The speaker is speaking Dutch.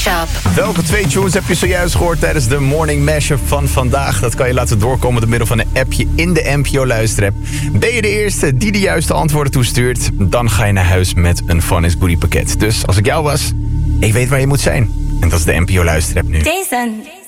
Mashup. Welke 2 tunes heb je zojuist gehoord tijdens de Morning Mashup van vandaag? Dat kan je laten doorkomen door middel van een appje in de NPO Luisterapp. Ben je de eerste die de juiste antwoorden toestuurt? Dan ga je naar huis met een Fun is Goodie pakket. Dus als ik jou was, ik weet waar je moet zijn. En dat is de NPO Luisterapp nu. Jason.